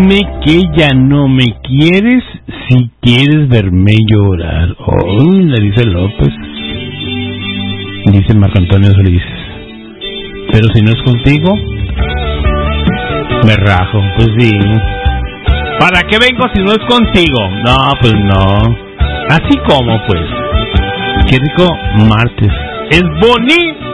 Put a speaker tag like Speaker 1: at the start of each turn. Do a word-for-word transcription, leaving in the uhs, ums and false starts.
Speaker 1: Dime que ya no me quieres si quieres verme llorar. Oh, Larisa López. Dice Marco Antonio Solís. Pero si no es contigo, me rajo. Pues sí. ¿Para qué vengo si no es contigo? No, pues no. Así como, pues. Qué rico martes. Es bonito.